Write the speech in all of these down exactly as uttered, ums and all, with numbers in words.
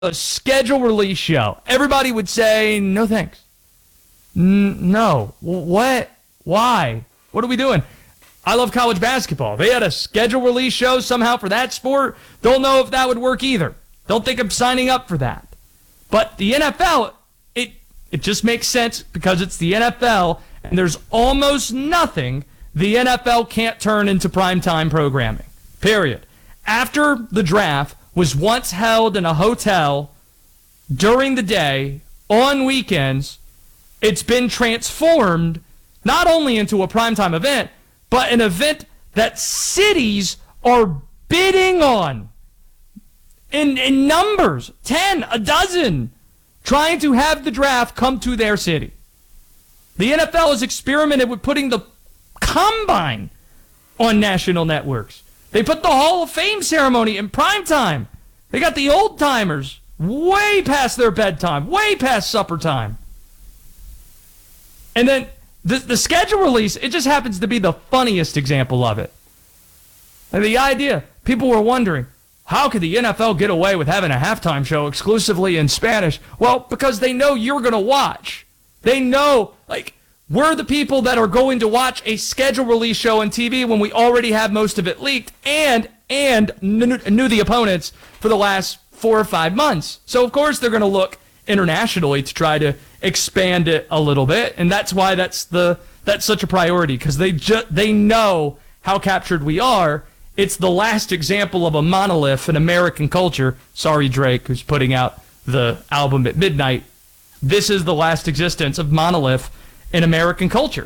a schedule release show, everybody would say, no thanks. N- no. What? Why? What are we doing? I love college basketball. They had a schedule release show somehow for that sport. Don't know if that would work either. Don't think I'm signing up for that. But the N F L, it it just makes sense because it's the N F L, and there's almost nothing the N F L can't turn into primetime programming. Period. After the draft was once held in a hotel during the day, on weekends, it's been transformed not only into a primetime event, but an event that cities are bidding on in, in numbers, ten, a dozen, trying to have the draft come to their city. The N F L has experimented with putting the combine on national networks. They put the Hall of Fame ceremony in primetime. They got the old timers way past their bedtime, way past supper time. And then the, the schedule release, it just happens to be the funniest example of it. And the idea, people were wondering, how could the N F L get away with having a halftime show exclusively in Spanish? Well, because they know you're going to watch. They know, like, we're the people that are going to watch a schedule release show on T V when we already have most of it leaked and and knew, knew the opponents for the last four or five months. So, of course, they're going to look internationally to try to expand it a little bit, and that's why that's the that's such a priority, because they ju- they know how captured we are. It's the last example of a monolith in American culture. Sorry, Drake, who's putting out the album at midnight. This is the last existence of monolith in American culture.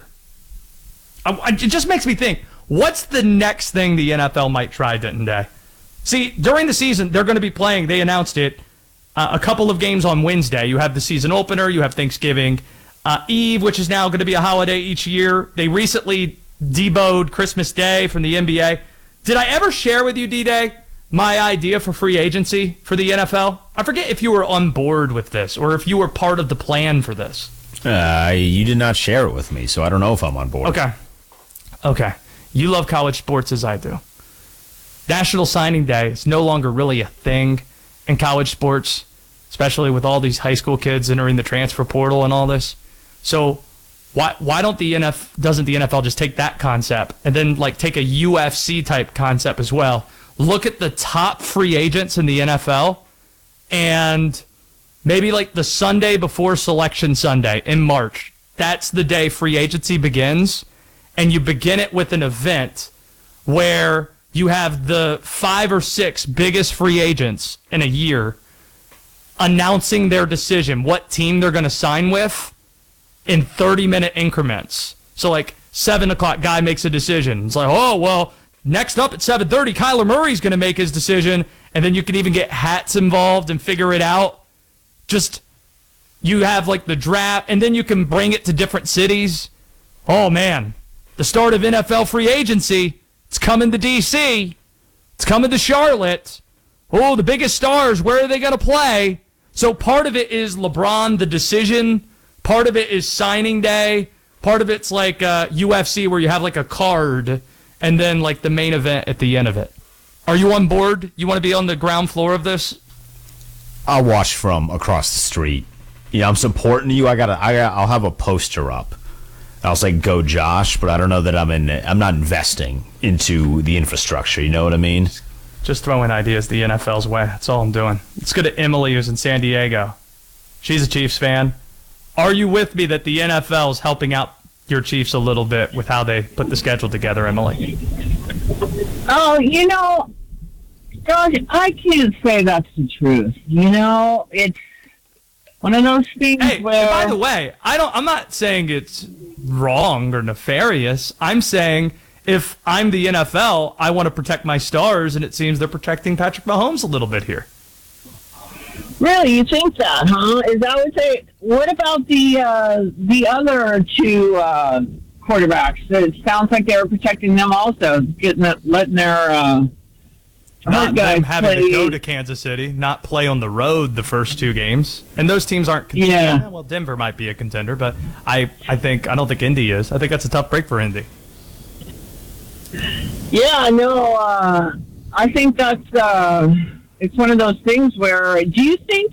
I, I, it just makes me think, what's the next thing the N F L might try, Denton Day? See, during the season, they're going to be playing, they announced it, uh, a couple of games on Wednesday. You have the season opener, you have Thanksgiving uh, Eve, which is now going to be a holiday each year. They recently deboed Christmas Day from the N B A. Did I ever share with you, D-Day, my idea for free agency for the N F L? I forget if you were on board with this or if you were part of the plan for this. Uh, you did not share it with me, so I don't know if I'm on board. Okay. Okay. You love college sports as I do. National Signing Day is no longer really a thing in college sports, especially with all these high school kids entering the transfer portal and all this. So why why don't the N F doesn't the N F L just take that concept and then like take a U F C type concept as well? Look at the top free agents in the N F L and maybe like the Sunday before Selection Sunday in March. That's the day free agency begins, and you begin it with an event where you have the five or six biggest free agents in a year announcing their decision, what team they're going to sign with, in thirty-minute increments. So, like, seven o'clock guy makes a decision. It's like, oh, well, next up at seven thirty, Kyler Murray's going to make his decision, and then you can even get hats involved and figure it out. Just, you have, like, the draft, and then you can bring it to different cities. Oh, man, the start of N F L free agency, it's coming to D C. It's coming to Charlotte. Oh, the biggest stars, where are they going to play? So part of it is LeBron, the decision. Part of it is signing day. Part of it's like uh, U F C where you have like a card and then like the main event at the end of it. Are you on board? You want to be on the ground floor of this? I'll watch from across the street. Yeah, I'm supporting you. I gotta. I gotta, I'll have a poster up. I'll say "Go Josh," but I don't know that I'm in. I'm not investing into the infrastructure. You know what I mean? Just throwing ideas the N F L's way. That's all I'm doing. Let's go to Emily, who's in San Diego. She's a Chiefs fan. Are you with me that the N F L is helping out your Chiefs a little bit with how they put the schedule together, Emily? Oh, you know, Josh, I can't say that's the truth. You know, it's one of those things hey, where... by the way, I don't, I'm not saying it's wrong or nefarious. I'm saying if I'm the N F L, I want to protect my stars, and it seems they're protecting Patrick Mahomes a little bit here. Really, you think that, huh? Is that what they? What about the uh, the other two uh, quarterbacks? It sounds like they were protecting them also, getting letting their uh, not guys them having play. to go to Kansas City, not play on the road the first two games, and those teams aren't. Con- yeah. yeah. Well, Denver might be a contender, but I I think I don't think Indy is. I think that's a tough break for Indy. Yeah, no, uh, I think that's. Uh, it's one of those things where, do you think